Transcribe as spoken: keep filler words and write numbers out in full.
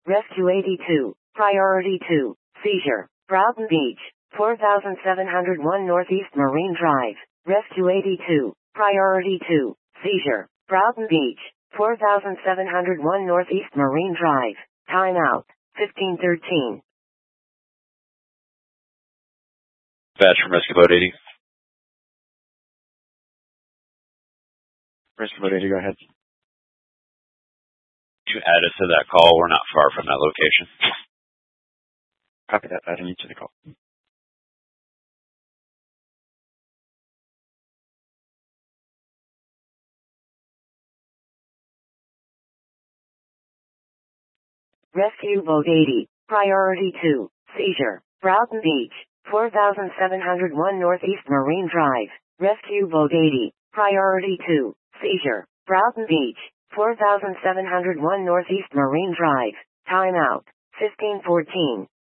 Rescue eighty-two, Priority two, Seizure, Broughton Beach, four thousand seven hundred one Northeast Marine Drive. Rescue eighty-two, Priority two, Seizure, Broughton Beach, four thousand seven hundred one Northeast Marine Drive. Timeout, fifteen thirteen. Badge from Rescue Boat eighty. Rescue Boat eighty, go ahead. You added to that call. We're not far from that location. Copy that. Adding you to the call. Rescue Boat eighty, Priority two, Seizure, Broughton Beach, four thousand seven hundred one Northeast Marine Drive. Rescue Boat eighty, Priority two, Seizure, Broughton Beach, four thousand seven hundred one Northeast Marine Drive. Timeout, fifteen fourteen.